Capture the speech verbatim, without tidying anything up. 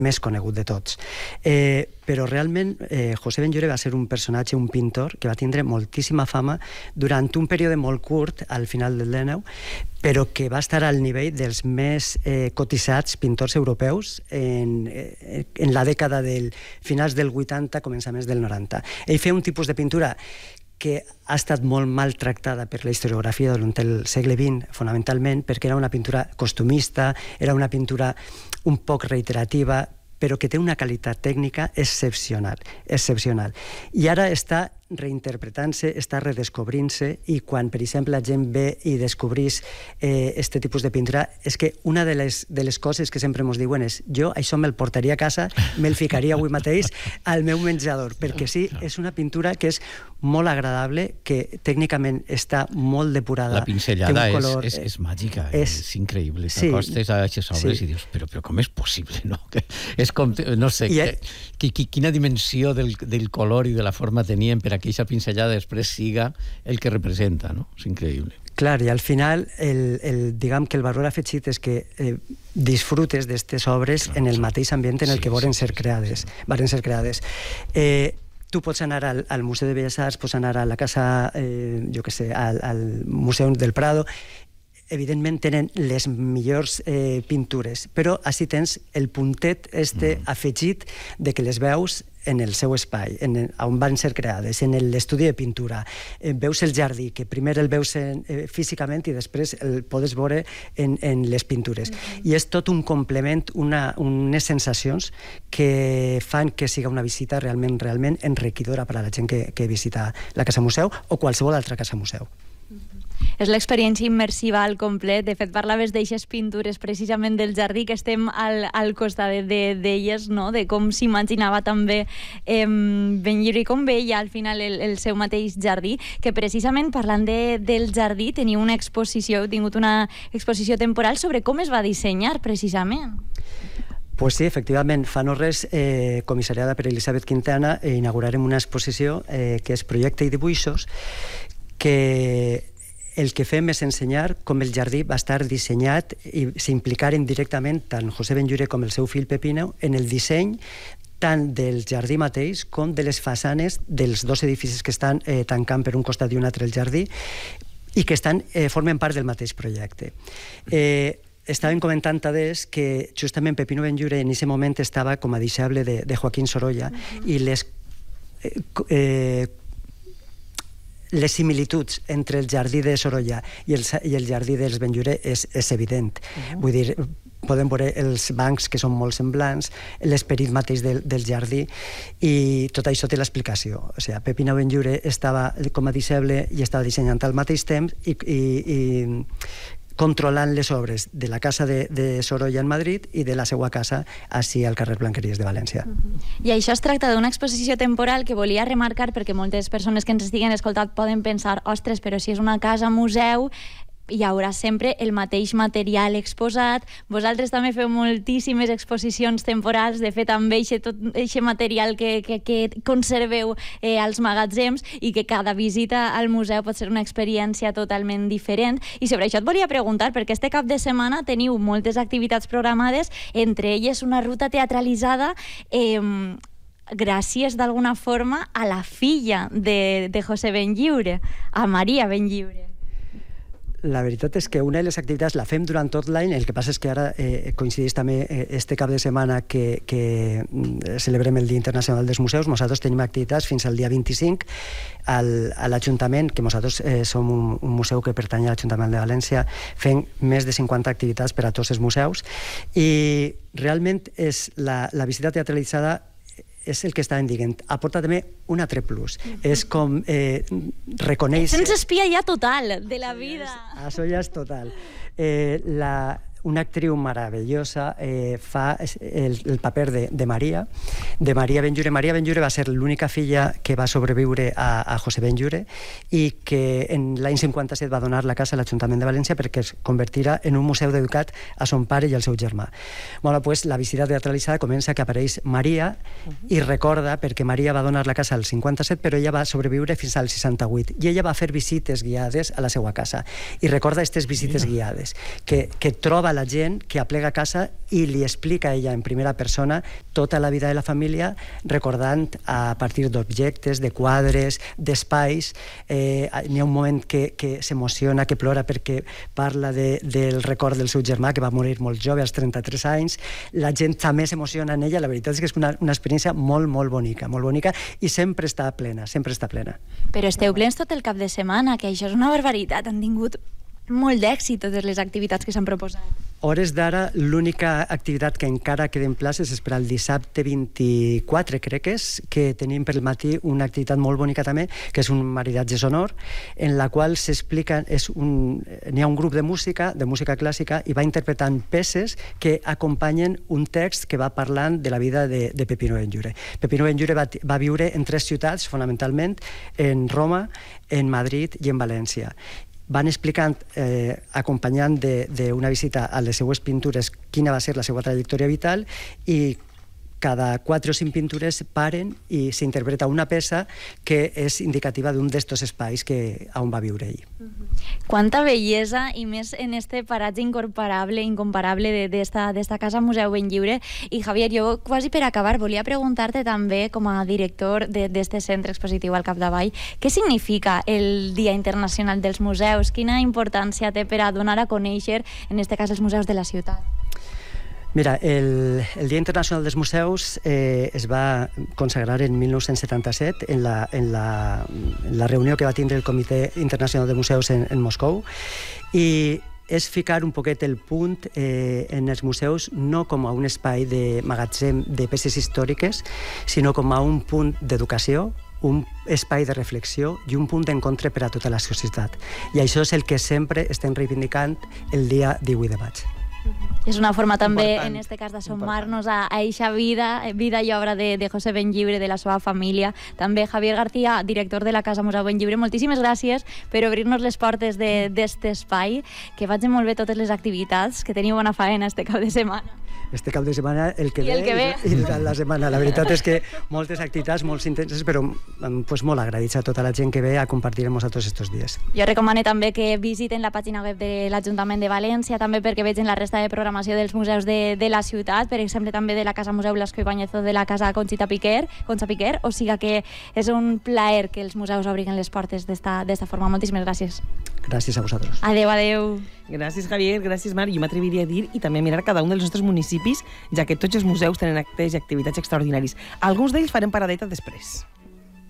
més conegut de tots. Eh, però realment eh, José Benlliure va ser un personatge, un pintor, que va tindre moltíssima fama durant un període molt curt, al final del dènou, però que va estar al nivell dels més eh, cotitzats pintors europeus en, eh, en la dècada del finals del vuitanta, començaments del noranta. Ell feia un tipus de pintura que ha estat molt maltractada per la historiografia durant el segle vint, fonamentalment, perquè era una pintura costumista, era una pintura un poc reiterativa, però que té una qualitat tècnica excepcional, excepcional. I ara està reinterpretant-se, està redescobrint-se, i quan, per exemple, la gent ve i descobrís eh, este tipus de pintura, és que una de les, de les coses que sempre ens diuen és jo això me'l portaria a casa, me'l ficaria avui mateix al meu menjador, perquè sí, és una pintura que és molt agradable, que tècnicament està molt depurada. La pinzellada és, color, és, és màgica, és, és increïble. Sí, t'acostes a aquestes obres sí. i dius, però, però com és possible, no? Que és com, no sé, que, que, que, quina dimensió del, del color i de la forma tenien per a que aquesta pinzellada després siga el que representa, no? És increïble. Clar, i al final, el, el, diguem que el valor afegit és que eh, disfrutes d'aquestes obres en el mateix ambient en el sí, que volen ser creades. Varen ser creades. Eh, tu pots anar al, al Museu de Belles Arts, pots anar a la casa, eh, jo què sé, al, al Museu del Prado, evidentment tenen les millors eh, pintures, però així tens el puntet este mm. afegit de que les veus en el seu espai, en el, on van ser creades, en l'estudi de pintura. Eh, veus el jardí, que primer el veus en, eh, físicament i després el podes veure en, en les pintures. Mm-hmm. I és tot un complement, una, unes sensacions que fan que siga una visita realment, realment enriquidora per a la gent que, que visita la Casa Museu o qualsevol altra Casa Museu. Mm-hmm. És l'experiència immersiva al complet. De fet, parlaves d'eixes pintures precisament del jardí, que estem al, al costat d'elles, no? De com s'imaginava també eh, Benlliure i com veia al final el, el seu mateix jardí, que precisament parlant de, del jardí teniu una exposició, heu tingut una exposició temporal sobre com es va dissenyar precisament. Pues sí, efectivament, fa no res, eh, comissariada per Elisabet Quintana, eh, inaugurarem una exposició eh, que és Projecte i dibuixos, que el que fem és ensenyar com el jardí va estar dissenyat i s'implicaren directament tant José Benlliure com el seu fill Pepino en el disseny tant del jardí mateix com de les façanes dels dos edificis que estan eh, tancant per un costat i un altre el jardí i que estan, eh, formen part del mateix projecte. Eh, Estàvem comentant adés que justament Pepino Benlliure en aquest moment estava com a deixeble de, de Joaquín Sorolla uh-huh. i les eh, eh, les similituds entre el jardí de Sorolla i el, i el jardí dels Benlliure és, és evident. Uh-huh. Vull dir, podem veure els bancs que són molt semblants, l'esperit mateix del, del jardí, i tot això té l'explicació. O sigui, Pepino Benlliure estava com a deixeble i estava dissenyant al mateix temps i, i, i controlant les obres de la casa de, de Sorolla en Madrid i de la seva casa així al carrer Blanqueries de València. Uh-huh. I això es tracta d'una exposició temporal que volia remarcar perquè moltes persones que ens estiguen escoltant poden pensar, ostres, però si és una casa museu hi haurà sempre el mateix material exposat. Vosaltres també feu moltíssimes exposicions temporals, de fet amb eixe, tot eixe material que, que, que conserveu eh, als magatzems i que cada visita al museu pot ser una experiència totalment diferent. I sobre això et volia preguntar, perquè este cap de setmana teniu moltes activitats programades, entre elles una ruta teatralitzada eh, gràcies d'alguna forma a la filla de, de José Benlliure, a Maria Benlliure. La veritat és que una de les activitats la fem durant tot l'any, el que passa és que ara eh, coincideix també eh, este cap de setmana que, que celebrem el Dia Internacional dels Museus. Nosaltres tenim activitats fins al dia vint-i-cinc al, a l'Ajuntament, que nosaltres eh, som un, un museu que pertany a l'Ajuntament de València, fent més de cinquanta activitats per a tots els museus, i realment és la, la visita teatralitzada és el que estàvem dient, aporta també un altre plus. Mm-hmm. És com eh, reconèixer... Sense espia ja total de la vida. Això ja és total. Eh, la, una actriu meravellosa eh, fa el, el paper de, de Maria, de Maria Benlliure. Maria Benlliure va ser l'única filla que va sobreviure a, a José Benlliure i que en l'any cinquanta-set va donar la casa a l'Ajuntament de València perquè es convertirà en un museu dedicat a son pare i al seu germà. Bueno, pues, la visita teatralitzada comença que apareix Maria i recorda, perquè Maria va donar la casa al cinquanta-set, però ella va sobreviure fins al seixanta-vuit i ella va fer visites guiades a la seva casa i recorda aquestes visites guiades que, que troba va la gent que aplega a casa i li explica a ella en primera persona tota la vida de la família, recordant a partir d'objectes, de quadres, d'espais. Eh, n'hi ha un moment que, que s'emociona, que plora perquè parla de, del record del seu germà, que va morir molt jove, als trenta-tres anys. La gent també s'emociona en ella. La veritat és que és una, una experiència molt, molt bonica, molt bonica, i sempre està plena, sempre està plena. Però esteu plens tot el cap de setmana, que això és una barbaritat. Han tingut molt d'èxit totes les activitats que s'han proposat. Hores d'ara, l'única activitat que encara queda en places és per al dissabte vint-i-quatre, crec que és, que tenim per el matí una activitat molt bonica també, que és un maridatge sonor, en la qual s'explica, és un, n'hi ha un grup de música, de música clàssica, i va interpretant peces que acompanyen un text que va parlant de la vida de, de Pepino Benlliure. Pepino Benlliure va, va viure en tres ciutats, fonamentalment, en Roma, en Madrid i en València. Van explicant, eh, acompanyant d'una visita a les seues pintures, quina va ser la seva trajectòria vital, i cada quatre o cinc pintures paren i s'interpreta una peça que és indicativa d'un d'estos espais que, on va viure ell. Uh-huh. Quanta bellesa, i més en este paratge incomparable, incomparable d'esta d'esta Casa Museu Benlliure. I Javier, jo quasi per acabar volia preguntar-te també, com a director d'este centre expositiu al capdavall, què significa el Dia Internacional dels Museus? Quina importància té per a donar a conèixer, en este cas, els museus de la ciutat? Mira, el, el Dia Internacional dels Museus eh, es va consagrar en mil nou-cents setanta-set en la, en, la, en la reunió que va tindre el Comitè Internacional de Museus en, en Moscou, i és ficar un poquet el punt eh, en els museus no com a un espai de magatzem de peces històriques, sinó com a un punt d'educació, un espai de reflexió i un punt d'encontre per a tota la societat. I això és el que sempre estem reivindicant el dia divuit de maig. És una forma també, important, en este cas, d'assomar-nos a eixa vida, vida i obra de, de José Benlliure, de la seva família. També Javier García, director de la Casa Museu Benlliure, moltíssimes gràcies per obrir-nos les portes d'aquest espai, que vagin molt bé totes les activitats, que teniu bona faena este cap de setmana. Este cap de setmana, el que I ve, el que ve. I, i la setmana. La veritat és que moltes activitats, molt intenses, però pues, molt agradits a tota la gent que ve a compartir amb nosaltres estos dies. Jo recomano també que visiten la pàgina web de l'Ajuntament de València, també perquè vegin la resta de programació dels museus de, de la ciutat, per exemple també de la Casa Museu Blasco Ibáñez o de la Casa Conxita Piquer, Concha Piquer, o sigui que és un plaer que els museus obrin les portes d'esta forma. Moltíssimes gràcies. Gràcies a vosaltres. Adeu, adeu. Gràcies, Javier, gràcies, Marc. Jo m'atreviria a dir i també mirar cada un dels nostres municipis, ja que tots els museus tenen actes i activitats extraordinaris. Alguns d'ells farem paradeta després.